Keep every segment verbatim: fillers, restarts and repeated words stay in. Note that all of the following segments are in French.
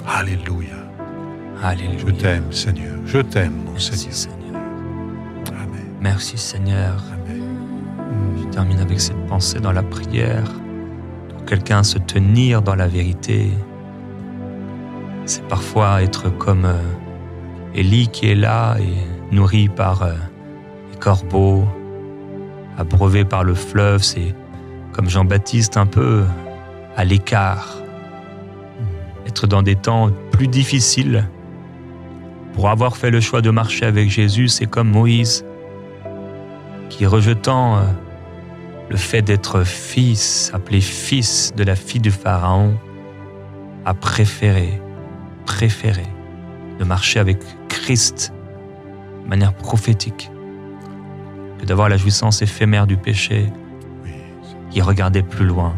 Alléluia. Alléluia. Je t'aime, Seigneur. Je t'aime, mon Merci, Seigneur. Seigneur. Amen. Merci, Seigneur. Amen. Je termine avec cette pensée dans la prière. Pour quelqu'un se tenir dans la vérité, c'est parfois être comme euh, Élie qui est là et nourri par euh, les corbeaux, abreuvé par le fleuve. C'est comme Jean-Baptiste un peu à l'écart. Être dans des temps plus difficiles. Pour avoir fait le choix de marcher avec Jésus, c'est comme Moïse qui, rejetant euh, le fait d'être fils, appelé fils de la fille du Pharaon, a préféré, préféré de marcher avec Christ de manière prophétique que d'avoir la jouissance éphémère du péché qui regardait plus loin.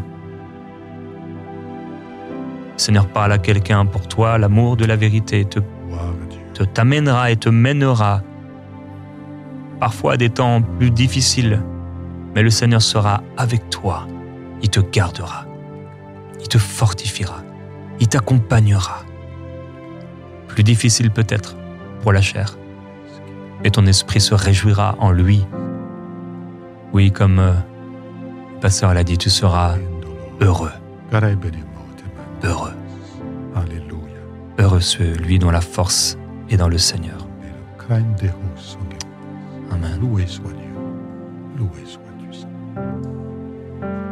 Le Seigneur parle à quelqu'un pour toi, l'amour de la vérité te, te t'amènera et te mènera parfois à des temps plus difficiles, mais le Seigneur sera avec toi, il te gardera, il te fortifiera, il t'accompagnera. Plus difficile peut-être pour la chair, mais ton esprit se réjouira en lui. Oui, comme euh, le pasteur l'a dit, tu seras heureux. Heureux. Alléluia. Heureux celui dont la force est dans le Seigneur. Amen. Loué soit Dieu. Loué soit Dieu.